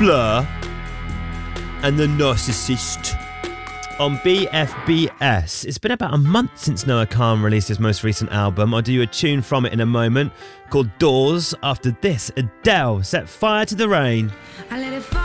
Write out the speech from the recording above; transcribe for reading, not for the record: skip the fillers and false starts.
Blur and The Narcissist on BFBS. It's been about a month since Noah Kahan released his most recent album. I'll do you a tune from it in a moment called Doors. After this, Adele set fire to the rain. I let